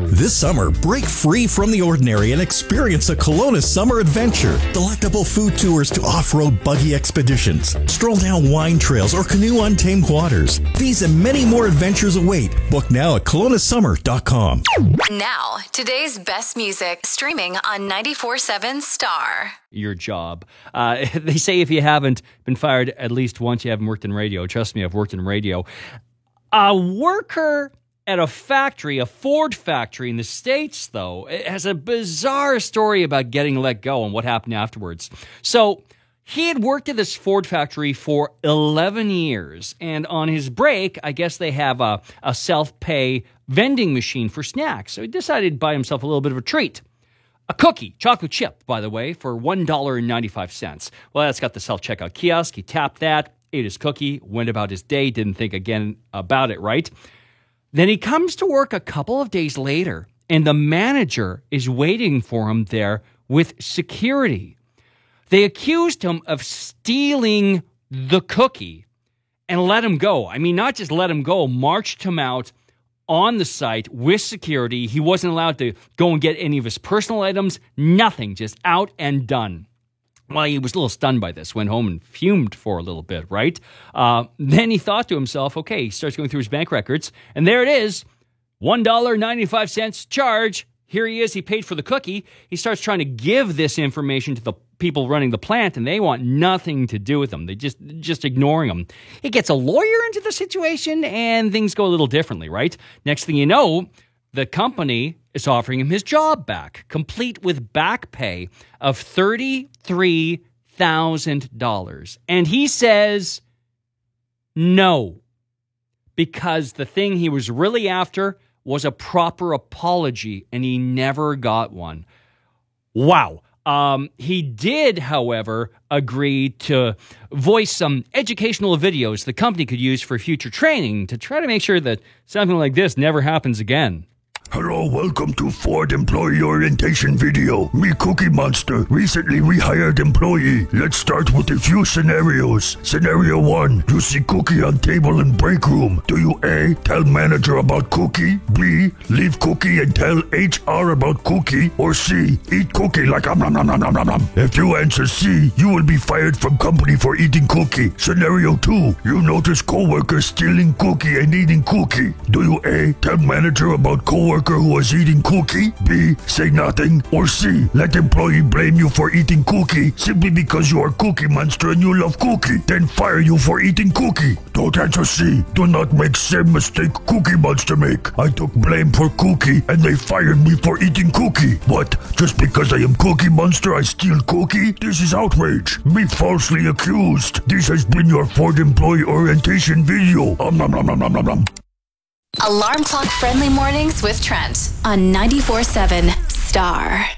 This summer, break free from the ordinary and experience a Kelowna summer adventure. Delectable food tours to off-road buggy expeditions, stroll down wine trails, or canoe untamed waters. These and many more adventures await. Book now at KelownaSummer.com. Now, today's best music streaming on 94.7 Star. Your job. They say if you haven't been fired at least once, you haven't worked in radio. Trust me, I've worked in radio. A worker at a factory, a Ford factory in the States, though, it has a bizarre story about getting let go and what happened afterwards. So he had worked at this Ford factory for 11 years, and on his break, I guess they have a self-pay vending machine for snacks. So he decided to buy himself a little bit of a treat. A cookie, chocolate chip, by the way, for $1.95. Well, that's got the self-checkout kiosk. He tapped that, ate his cookie, went about his day, didn't think again about it, right? Then he comes to work a couple of days later, and the manager is waiting for him there with security. They accused him of stealing the cookie and let him go. I mean, not just let him go, marched him out on the site with security. He wasn't allowed to go and get any of his personal items, nothing, just out and done. Well, he was a little stunned by this, went home and fumed for a little bit, right? Then he thought to himself, okay, he starts going through his bank records, and there it is, $1.95 charge. Here he is, he paid for the cookie. He starts trying to give this information to the people running the plant, and they want nothing to do with him. They just ignoring him. He gets a lawyer into the situation, and things go a little differently, right? Next thing you know, the company is offering him his job back, complete with back pay of $33,000. And he says no, because the thing he was really after was a proper apology, and he never got one. Wow. He did, however, agree to voice some educational videos the company could use for future training to try to make sure that something like this never happens again. Hello, welcome to Ford Employee Orientation video. Me, Cookie Monster, recently rehired employee. Let's start with a few scenarios. Scenario 1, you see Cookie on table in break room. Do you A, tell manager about Cookie? B, leave Cookie and tell HR about Cookie? Or C, eat Cookie like nom nom nom nom nom nom? If you answer C, you will be fired from company for eating Cookie. Scenario 2, you notice coworker stealing Cookie and eating Cookie. Do you A, tell manager about coworker who was eating Cookie? B, say nothing? Or C, let employee blame you for eating Cookie simply because you are Cookie Monster and you love Cookie, then fire you for eating Cookie? Don't answer C. Do not make same mistake Cookie Monster make. I took blame for Cookie and they fired me for eating Cookie. What? Just because I am Cookie Monster I steal Cookie? This is outrage. Me falsely accused. This has been your Ford Employee Orientation video. Nom nom nom nom nom nom. Alarm clock friendly mornings with Trent on 94.7 Star.